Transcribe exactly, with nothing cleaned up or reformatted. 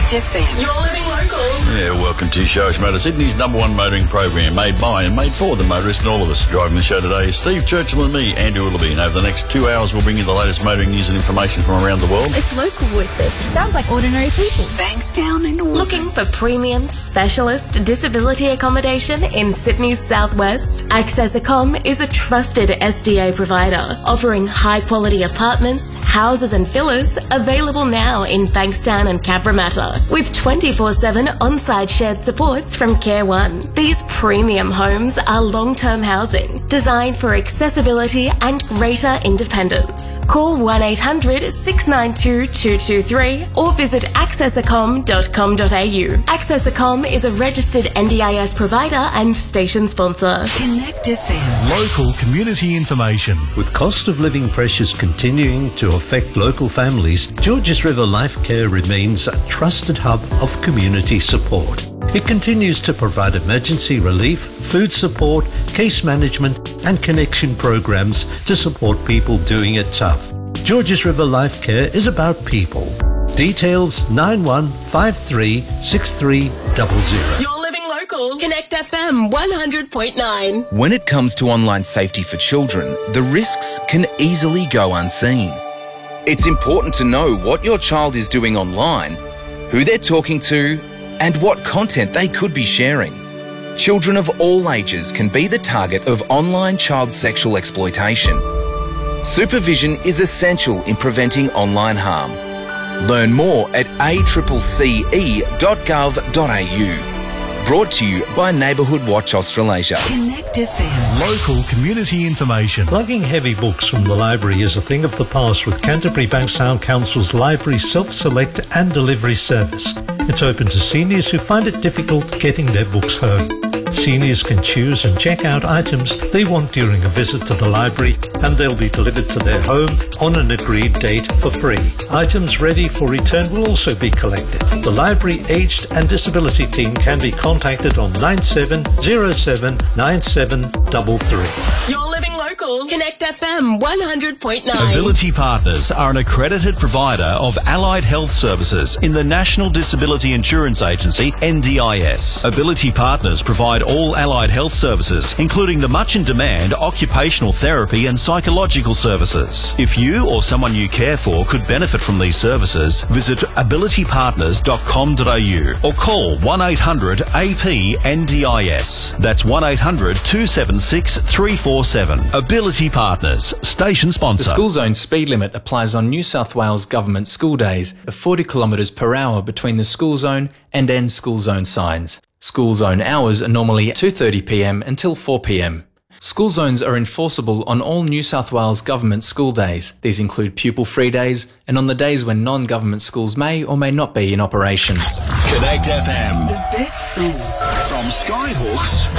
Connect F M. You're living local. Yeah, welcome to Showish Motor, Sydney's number one motoring program, made by and made for the motorist and all of us. Driving the show today is Steve Churchill and me, Andrew Willoughby, and over the next two hours we'll bring you the latest motoring news and information from around the world. It's local voices. Sounds like ordinary people. Bankstown and Auburn. Looking for premium specialist disability accommodation in Sydney's southwest? Access Accom is a trusted S D A provider, offering high-quality apartments, houses and villas available now in Bankstown and Cabramatta, with twenty-four seven on-site shared supports from Care One. These premium homes are long-term housing, designed for accessibility and greater independence. Call one eight hundred six nine two two two three or visit access accom dot com dot a u. Access Accom is a registered N D I S provider and station sponsor. Connect F M. Local community information. With cost of living pressures continuing to affect local families, Georges River Life Care remains a trusted hub of community support. It continues to provide emergency relief, food support, case management and connection programs to support people doing it tough. Georges River Life Care is about people. Details nine one five three six three zero zero. You're living local. Connect F M one hundred point nine. When it comes to online safety for children, the risks can easily go unseen. It's important to know what your child is doing online, who they're talking to, and what content they could be sharing. Children of all ages can be the target of online child sexual exploitation. Supervision is essential in preventing online harm. Learn more at a c c e dot gov dot a u. Brought to you by Neighbourhood Watch Australasia. Connect F M. Local community information. Lugging heavy books from the library is a thing of the past with Canterbury Bankstown Council's library self-select and delivery service. It's open to seniors who find it difficult getting their books home. Seniors can choose and check out items they want during a visit to the library, and they'll be delivered to their home on an agreed date for free. Items ready for return will also be collected. The library aged and disability team can be contacted on nine seven zero seven nine seven three three. You're living local. Connect F M one hundred point nine. Ability Partners are an accredited provider of allied health services in the National Disability Insurance Agency, N D I S. Ability Partners provide all allied health services, including the much in demand occupational therapy and psychological services. If you or someone you care for could benefit from these services, visit ability partners dot com dot a u or call one eight hundred A P N D I S. That's one eight hundred two seven six three four seven. Ability Partners, station sponsor. The school zone speed limit applies on New South Wales government school days of forty kilometres per hour between the school zone and end school zone signs. School zone hours are normally two thirty p m until four p m. School zones are enforceable on all New South Wales government school days. These include pupil-free days and on the days when non-government schools may or may not be in operation. Connect F M. The best songs From Skyhawks